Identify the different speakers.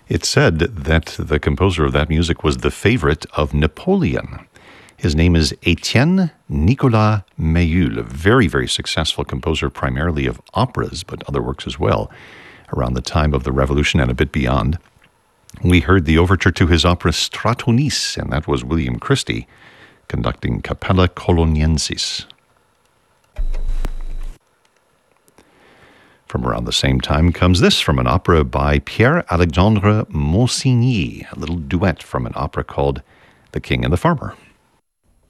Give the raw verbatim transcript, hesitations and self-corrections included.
Speaker 1: It's said that the composer of that music was the favorite of Napoleon. His name is Etienne Nicolas Mayule, a very, very successful composer, primarily of operas, but other works as well, around the time of the Revolution and a bit beyond. We heard the overture to his opera Stratonice, and that was William Christie conducting Capella Coloniensis. From around the same time comes this from an opera by Pierre-Alexandre Monsigny, a little duet from an opera called The King and the Farmer.